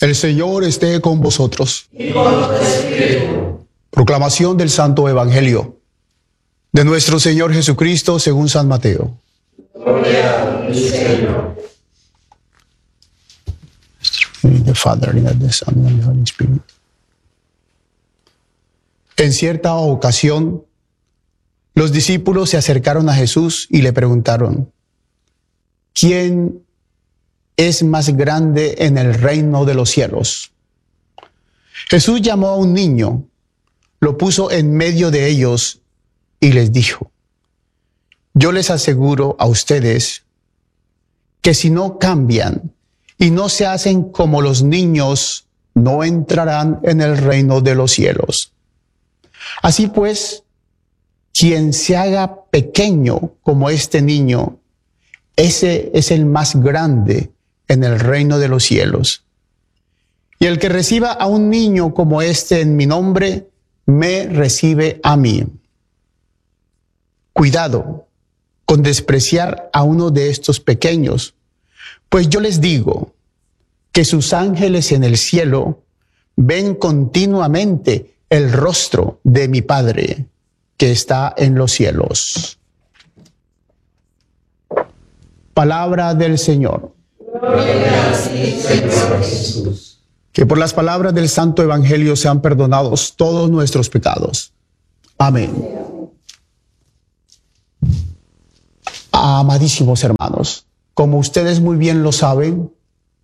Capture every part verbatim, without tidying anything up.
El Señor esté con vosotros. Y con tu espíritu. Proclamación del Santo Evangelio de nuestro Señor Jesucristo según San Mateo. Gloria a ti, Señor. The Father, and the Son, and the Holy Spirit. En cierta ocasión, los discípulos se acercaron a Jesús y le preguntaron: ¿quién es más grande en el reino de los cielos? Jesús llamó a un niño, lo puso en medio de ellos y les dijo: yo les aseguro a ustedes que si no cambian y no se hacen como los niños, no entrarán en el reino de los cielos. Así pues, quien se haga pequeño como este niño, ese es el más grande en el reino de los cielos. Y el que reciba a un niño como este en mi nombre, me recibe a mí. Cuidado con despreciar a uno de estos pequeños, pues yo les digo que sus ángeles en el cielo ven continuamente el rostro de mi Padre que está en los cielos. Palabra del Señor. Gloria a ti, Señor Jesús. Que por las palabras del Santo Evangelio sean perdonados todos nuestros pecados. Amén. Amadísimos hermanos, como ustedes muy bien lo saben,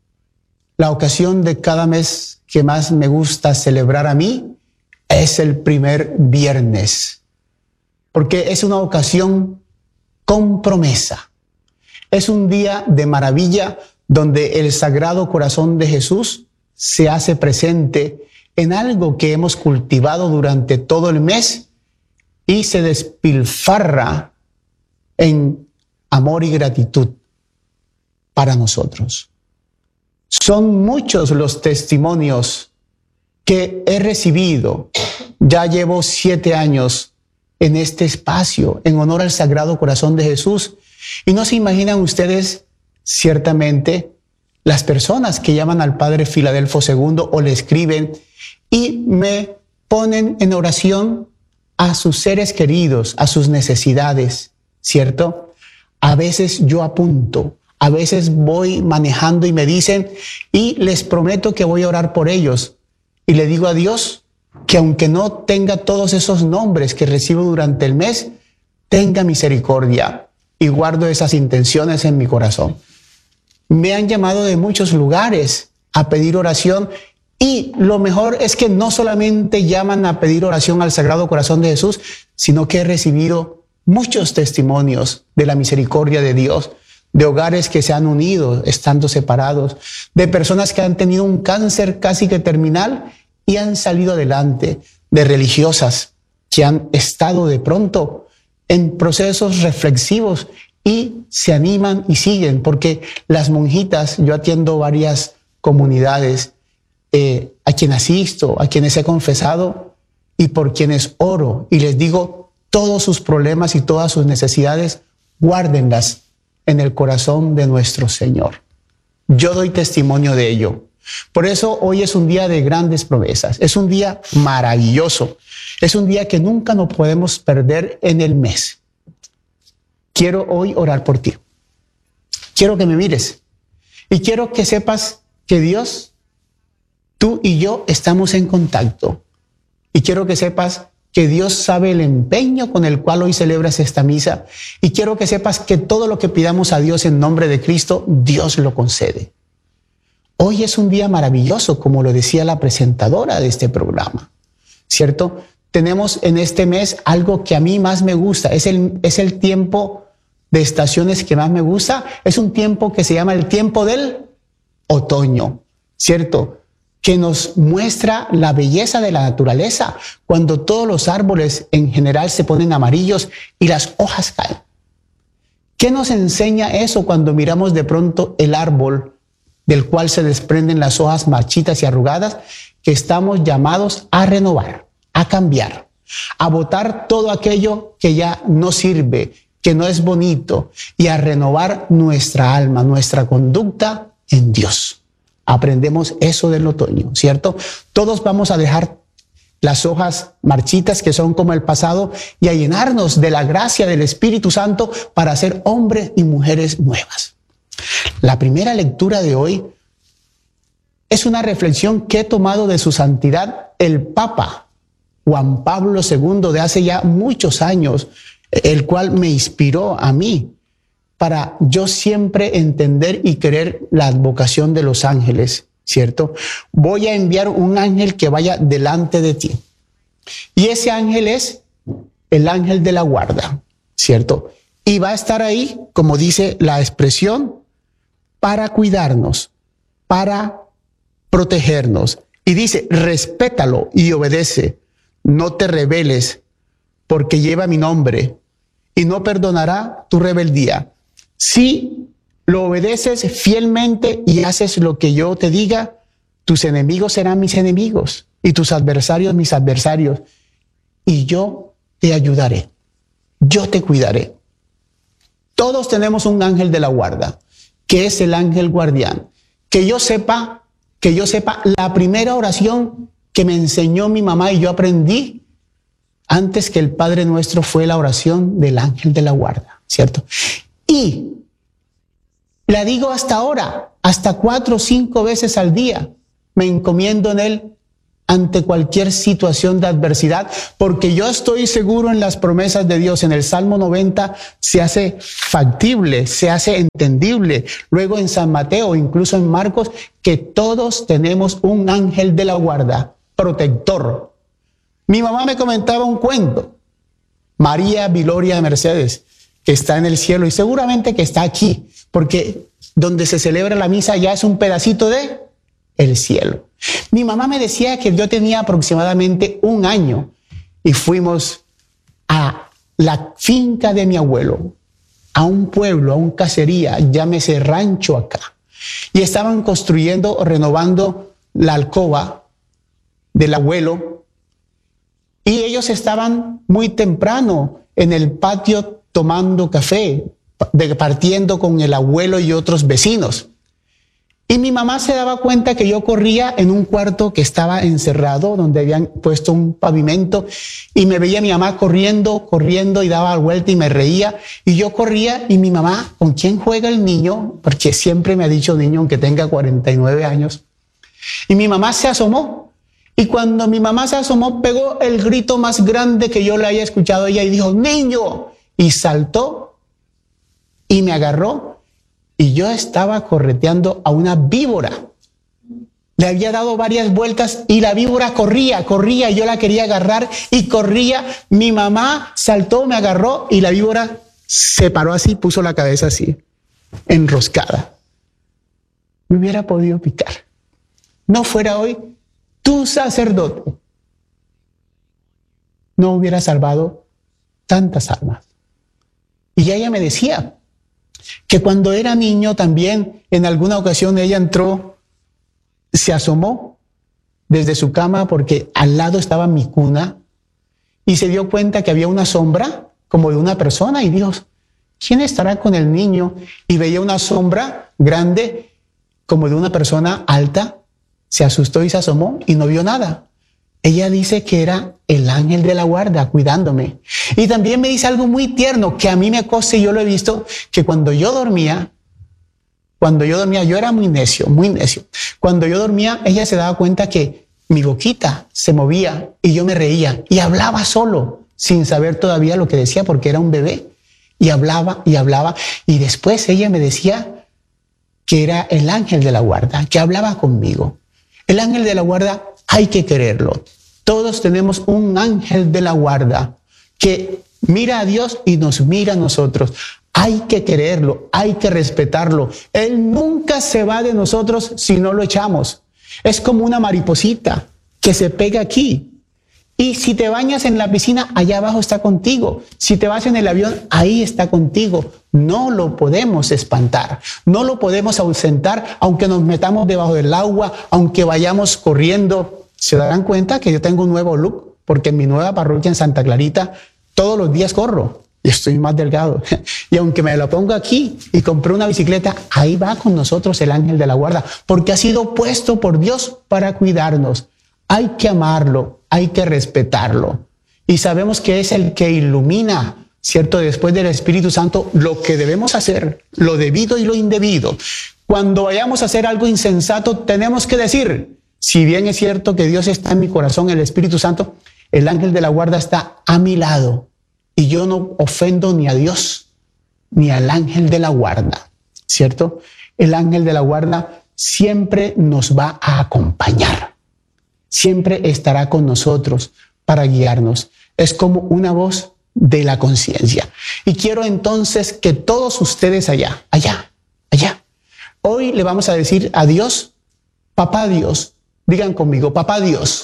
la ocasión de cada mes que más me gusta celebrar a mí es el primer viernes, porque es una ocasión con promesa. Es un día de maravilla donde el Sagrado Corazón de Jesús se hace presente en algo que hemos cultivado durante todo el mes y se despilfarra en amor y gratitud para nosotros. Son muchos los testimonios que he recibido. Ya llevo siete años en este espacio en honor al Sagrado Corazón de Jesús. Y no se imaginan ustedes, ciertamente, las personas que llaman al Padre Filadelfo segundo o le escriben y me ponen en oración a sus seres queridos, a sus necesidades, ¿cierto? A veces yo apunto, a veces voy manejando y me dicen, y les prometo que voy a orar por ellos. Y le digo a Dios que aunque no tenga todos esos nombres que recibo durante el mes, tenga misericordia y guardo esas intenciones en mi corazón. Me han llamado de muchos lugares a pedir oración y lo mejor es que no solamente llaman a pedir oración al Sagrado Corazón de Jesús, sino que he recibido muchos testimonios de la misericordia de Dios, de hogares que se han unido estando separados, de personas que han tenido un cáncer casi que terminal y han salido adelante, de religiosas que han estado de pronto en procesos reflexivos y se animan y siguen, porque las monjitas, yo atiendo varias comunidades eh, a quienes asisto, a quienes he confesado y por quienes oro y les digo todos sus problemas y todas sus necesidades, guárdenlas en el corazón de nuestro Señor. Yo doy testimonio de ello. Por eso hoy es un día de grandes promesas, es un día maravilloso, es un día que nunca nos podemos perder en el mes. Quiero hoy orar por ti. Quiero que me mires y quiero que sepas que Dios, tú y yo estamos en contacto. Y quiero que sepas que Dios sabe el empeño con el cual hoy celebras esta misa. Y quiero que sepas que todo lo que pidamos a Dios en nombre de Cristo, Dios lo concede. Hoy es un día maravilloso, como lo decía la presentadora de este programa, ¿cierto? Tenemos en este mes algo que a mí más me gusta. Es el, es el tiempo de estaciones que más me gusta. Es un tiempo que se llama el tiempo del otoño, ¿cierto? Que nos muestra la belleza de la naturaleza, cuando todos los árboles en general se ponen amarillos y las hojas caen. ¿Qué nos enseña eso cuando miramos de pronto el árbol del cual se desprenden las hojas marchitas y arrugadas? Que estamos llamados a renovar, a cambiar, a botar todo aquello que ya no sirve, que no es bonito, y a renovar nuestra alma, nuestra conducta en Dios. aprendemos eso del otoño, ¿cierto? Todos vamos a dejar las hojas marchitas que son como el pasado y a llenarnos de la gracia del Espíritu Santo para ser hombres y mujeres nuevas. La primera lectura de hoy es una reflexión que he tomado de su santidad el Papa Juan Pablo segundo de hace ya muchos años, el cual me inspiró a mí para yo siempre entender y querer la advocación de los ángeles, ¿cierto? Voy a enviar un ángel que vaya delante de ti. Y ese ángel es el ángel de la guarda, ¿cierto? Y va a estar ahí, como dice la expresión, para cuidarnos, para protegernos. Y dice, respétalo y obedece. No te rebeles, porque lleva mi nombre, y no perdonará tu rebeldía. Si lo obedeces fielmente y haces lo que yo te diga, tus enemigos serán mis enemigos, y tus adversarios mis adversarios, y yo te ayudaré, yo te cuidaré. Todos tenemos un ángel de la guarda, que es el ángel guardián. Que yo sepa, que yo sepa, la primera oración que me enseñó mi mamá y yo aprendí antes que el Padre Nuestro fue la oración del ángel de la guarda, ¿cierto? Y la digo hasta ahora, hasta cuatro o cinco veces al día, me encomiendo en él ante cualquier situación de adversidad, porque yo estoy seguro en las promesas de Dios. En el Salmo noventa se hace factible, se hace entendible. Luego en San Mateo, incluso en Marcos, que todos tenemos un ángel de la guarda, protector. Mi mamá me comentaba un cuento, María Viloria de Mercedes, que está en el cielo y seguramente que está aquí, porque donde se celebra la misa ya es un pedacito de el cielo. Mi mamá me decía que yo tenía aproximadamente un año y fuimos a la finca de mi abuelo, a un pueblo, a un casería, llámese rancho acá, y estaban construyendo, renovando la alcoba del abuelo, y ellos estaban muy temprano en el patio tomando café, partiendo con el abuelo y otros vecinos. Y mi mamá se daba cuenta que yo corría en un cuarto que estaba encerrado, donde habían puesto un pavimento, y me veía mi mamá corriendo, corriendo y daba vuelta y me reía. Y yo corría y mi mamá, ¿con quién juega el niño? Porque siempre me ha dicho niño, aunque tenga cuarenta y nueve años. Y mi mamá se asomó. Y cuando mi mamá se asomó, pegó el grito más grande que yo le haya escuchado a ella y dijo, ¡niño! Y saltó y me agarró. Y yo estaba correteando a una víbora. Le había dado varias vueltas y la víbora corría, corría. Y yo la quería agarrar y corría. Mi mamá saltó, me agarró y la víbora se paró así, puso la cabeza así, enroscada. Me hubiera podido picar. No fuera hoy tu sacerdote, no hubiera salvado tantas almas. Y ella me decía que cuando era niño también, en alguna ocasión ella entró, se asomó desde su cama porque al lado estaba mi cuna y se dio cuenta que había una sombra como de una persona y dijo, ¿quién estará con el niño? Y veía una sombra grande como de una persona alta, se asustó y se asomó y no vio nada. Ella dice que era el ángel de la guarda cuidándome. Y también me dice algo muy tierno que a mí me consta y yo lo he visto, que cuando yo dormía, cuando yo dormía, yo era muy necio, muy necio. Cuando yo dormía, ella se daba cuenta que mi boquita se movía y yo me reía y hablaba solo, sin saber todavía lo que decía porque era un bebé. Y hablaba y hablaba y después ella me decía que era el ángel de la guarda, que hablaba conmigo. El ángel de la guarda hay que quererlo. Todos tenemos un ángel de la guarda que mira a Dios y nos mira a nosotros. Hay que quererlo, hay que respetarlo. Él nunca se va de nosotros si no lo echamos. Es como una mariposita que se pega aquí. Y si te bañas en la piscina, allá abajo está contigo. Si te vas en el avión, ahí está contigo. No lo podemos espantar, no lo podemos ausentar, aunque nos metamos debajo del agua, aunque vayamos corriendo. Se darán cuenta que yo tengo un nuevo look, porque en mi nueva parroquia en Santa Clarita, todos los días corro. y estoy más delgado. Y aunque me lo pongo aquí y compré una bicicleta, ahí va con nosotros el ángel de la guarda, porque ha sido puesto por Dios para cuidarnos. Hay que amarlo, hay que respetarlo. Y sabemos que es el que ilumina, ¿cierto? Después del Espíritu Santo, lo que debemos hacer, lo debido y lo indebido. Cuando vayamos a hacer algo insensato, tenemos que decir, si bien es cierto que Dios está en mi corazón, el Espíritu Santo, el ángel de la guarda está a mi lado. Y yo no ofendo ni a Dios, ni al ángel de la guarda, ¿cierto? El ángel de la guarda siempre nos va a acompañar. Siempre estará con nosotros para guiarnos. Es como una voz de la conciencia. Y quiero entonces que todos ustedes allá, allá, allá, hoy le vamos a decir a Dios, Papá Dios, digan conmigo, Papá Dios,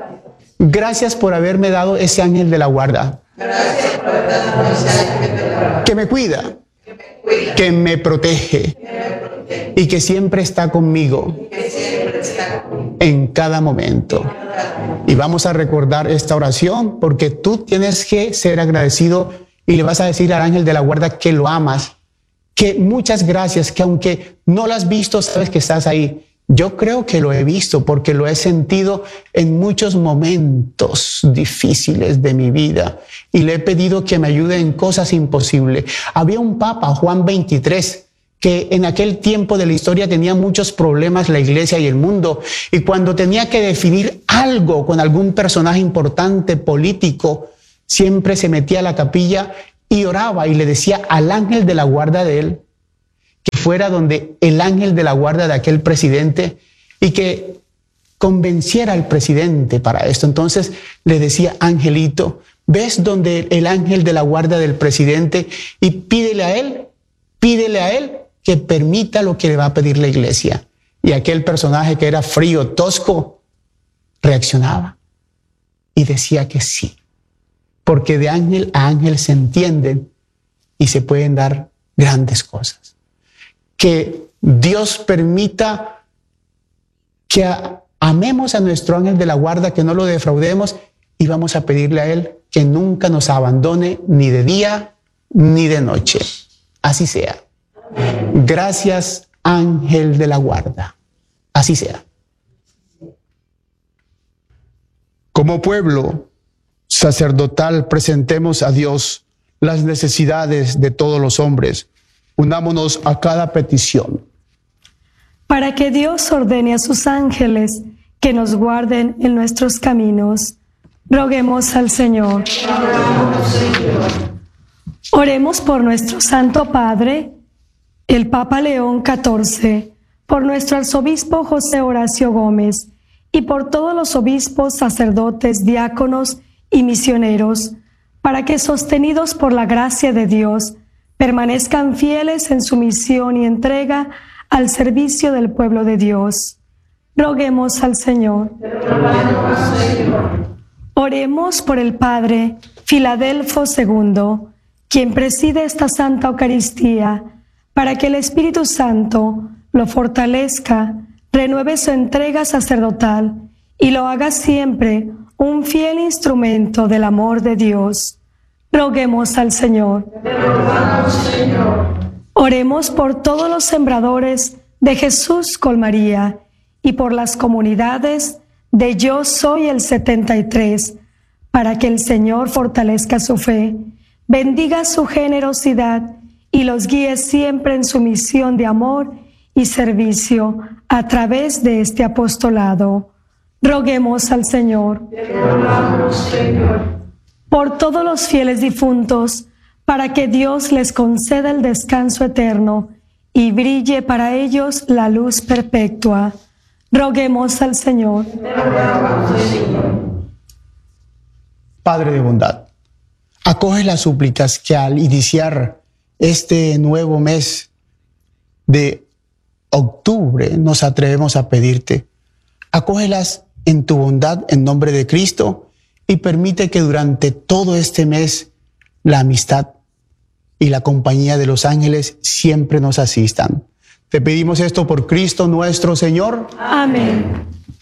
gracias por haberme dado ese ángel de la guarda. Gracias por darme ese ángel de la guarda. Que me cuida, Que me cuida, que me protege que me protege, y que siempre está conmigo que siempre está conmigo. en cada momento. Y vamos a recordar esta oración porque tú tienes que ser agradecido y le vas a decir al ángel de la guarda que lo amas, que muchas gracias, que aunque no lo has visto, sabes que estás ahí. Yo creo que lo he visto porque lo he sentido en muchos momentos difíciles de mi vida y le he pedido que me ayude en cosas imposibles. Había un papa, Juan veintitrés, que en aquel tiempo de la historia tenía muchos problemas la iglesia y el mundo, y cuando tenía que definir algo con algún personaje importante político, siempre se metía a la capilla y oraba y le decía al ángel de la guarda de él que fuera donde el ángel de la guarda de aquel presidente y que convenciera al presidente para esto. Entonces le decía, angelito, ¿ves donde el ángel de la guarda del presidente? Y pídele a él, pídele a él que permita lo que le va a pedir la iglesia. Y aquel personaje que era frío, tosco, reaccionaba y decía que sí. Porque de ángel a ángel se entienden y se pueden dar grandes cosas. Que Dios permita que a, amemos a nuestro ángel de la guarda, que no lo defraudemos, y vamos a pedirle a él que nunca nos abandone ni de día ni de noche. Así sea. Gracias, ángel de la guarda. Así sea. Como pueblo sacerdotal, presentemos a Dios las necesidades de todos los hombres. Unámonos a cada petición. Para que Dios ordene a sus ángeles que nos guarden en nuestros caminos, roguemos al Señor. Oremos por nuestro Santo Padre, el Papa León catorce, por nuestro arzobispo José Horacio Gómez y por todos los obispos, sacerdotes, diáconos y misioneros, para que, sostenidos por la gracia de Dios, permanezcan fieles en su misión y entrega al servicio del pueblo de Dios. Roguemos al Señor. Oremos por el Padre Filadelfo segundo, quien preside esta Santa Eucaristía, para que el Espíritu Santo lo fortalezca, renueve su entrega sacerdotal y lo haga siempre un fiel instrumento del amor de Dios. Roguemos al Señor. Oremos por todos los sembradores de Jesús con María y por las comunidades de Yo Soy el setenta y tres, para que el Señor fortalezca su fe, bendiga su generosidad y los guíe siempre en su misión de amor y servicio a través de este apostolado. Roguemos al Señor. Por todos los fieles difuntos, para que Dios les conceda el descanso eterno y brille para ellos la luz perpetua. Roguemos al Señor. Padre de bondad, acoge las súplicas que al iniciar este nuevo mes de octubre nos atrevemos a pedirte. Acógelas en tu bondad en nombre de Cristo y permite que durante todo este mes la amistad y la compañía de los ángeles siempre nos asistan. Te pedimos esto por Cristo nuestro Señor. Amén.